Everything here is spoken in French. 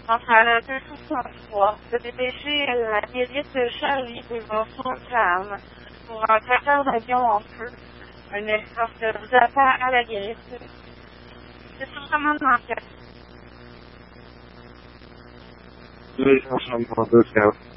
Entre la 263, de dépêcher la guérite Charlie devant Centrale pour un tracteur d'avion en feu. Un escorte vous attend à la guérite. C'est sur commandement 4. Oui, je suis en train de